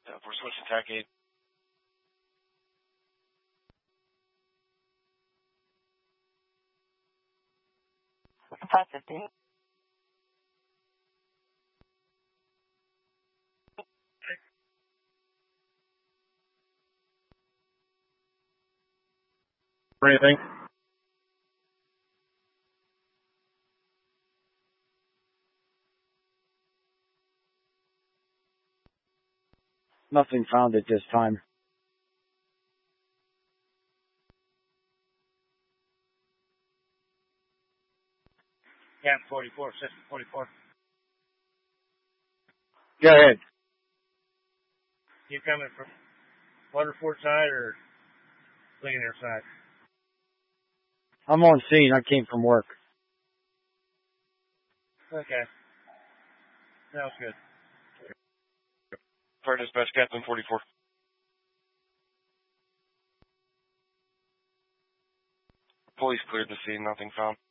We're switching TAC 8. $550. For anything? Nothing found at this time. Camp 44, System 44. Go ahead. You coming from Waterford side or Ligonier side? I'm on scene. I came from work. Okay. Sounds good. Fire dispatch, Captain 44. Police cleared the scene, nothing found.